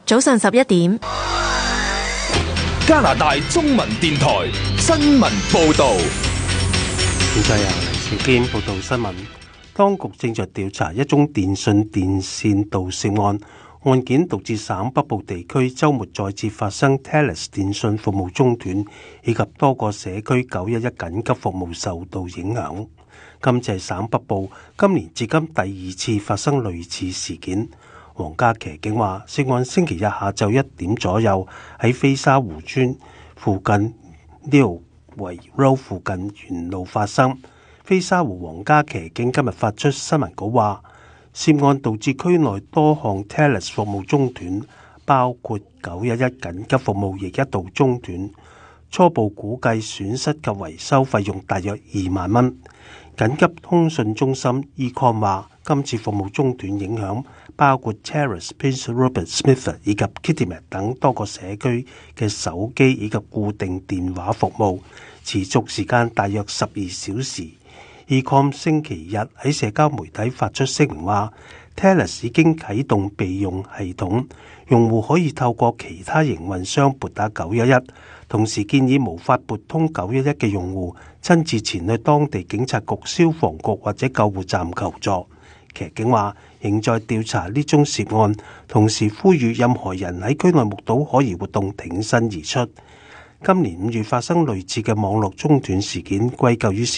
早上11點， 加拿大中文電台新聞報道。 現在由黎兆堅報道新聞。當局正在調查一宗電信電線盜竊案，案件導致省北部地區週末再次發生 Telus 電信服務中斷，以及多個社區911緊急服務受到影響。今次係省北部今年至今第2次發生類似事件。皇家騎警話，涉案星期日下晝1點左右喺飛沙湖村附近 New Way Road 附近沿路發生。飛沙湖皇家騎警今日發出新聞稿話，涉案導致區內多項 Telus 服務中斷，包括911緊急服務亦一度中斷。初步估計損失及維修費用大約2萬蚊。緊急通訊中心 Ecom 話，今次服務中斷影響包括 Terrace、Prince Rupert、Smith 以及 Kitimat 等多個社區嘅手機以及固定電話服務，持續時間大約12小時。Ecom 星期日喺社交媒體發出聲明話， Telus 已經啟動備用系統，用戶可以透過其他營運商撥打911，同時建議無法撥通911嘅用戶親自前去當地警察局、消防局或者救護站求助。騎警話仍在調查呢宗涉案，同時呼籲任何人喺區內目睹可疑活動挺身而出。今年5月發生類似嘅網絡中斷事件，歸咎於